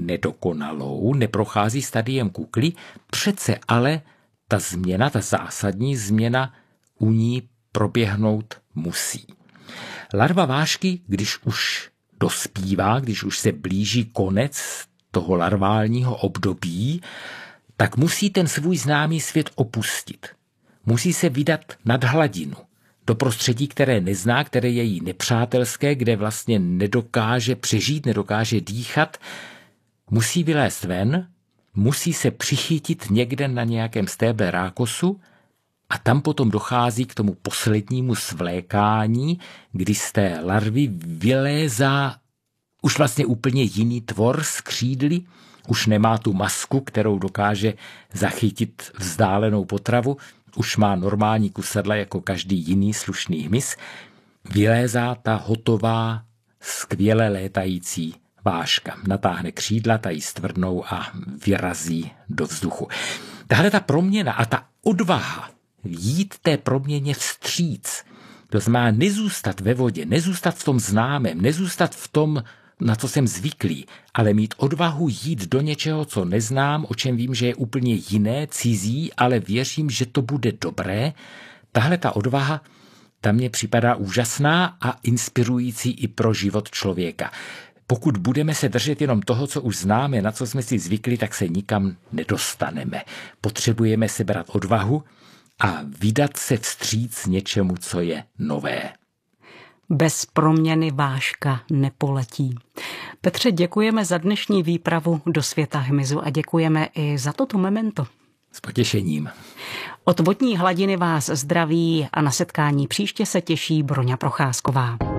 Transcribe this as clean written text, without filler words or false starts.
nedokonalou, neprochází stadiem kukly, přece ale ta změna, ta zásadní změna u ní proběhnout musí. Larva vášky, když už dospívá, když už se blíží konec toho larválního období, tak musí ten svůj známý svět opustit. Musí se vydat nad hladinu, do prostředí, které nezná, které je jí nepřátelské, kde vlastně nedokáže přežít, nedokáže dýchat. Musí vylézt ven, musí se přichytit někde na nějakém stéble rákosu a tam potom dochází k tomu poslednímu svlékání, kdy z té larvy vylézá už vlastně úplně jiný tvor s křídly, už nemá tu masku, kterou dokáže zachytit vzdálenou potravu, už má normální kusadla jako každý jiný slušný hmyz, vylézá ta hotová, skvěle létající váška. Natáhne křídla, ta jí stvrdnou a vyrazí do vzduchu. Tahle ta proměna a ta odvaha jít té proměně vstříc, to znamená nezůstat ve vodě, nezůstat v tom známém, nezůstat v tom, na co jsem zvyklý, ale mít odvahu jít do něčeho, co neznám, o čem vím, že je úplně jiné, cizí, ale věřím, že to bude dobré. Tahle ta odvaha, ta mně připadá úžasná a inspirující i pro život člověka. Pokud budeme se držet jenom toho, co už známe, na co jsme si zvykli, tak se nikam nedostaneme. Potřebujeme si brát odvahu a vydat se vstříc něčemu, co je nové. Bez proměny váška nepoletí. Petře, děkujeme za dnešní výpravu do světa hmyzu a děkujeme i za toto memento. S potěšením. Od vodní hladiny vás zdraví a na setkání příště se těší Broňa Procházková.